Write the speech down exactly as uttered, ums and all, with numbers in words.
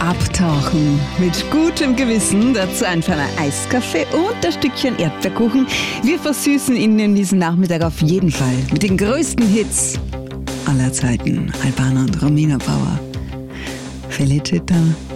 abtauchen. Mit gutem Gewissen, dazu ein feiner Eiskaffee und ein Stückchen Erdbeerkuchen. Wir versüßen Ihnen diesen Nachmittag auf jeden Fall mit den größten Hits aller Zeiten. Albano und Romina Power. Felicita.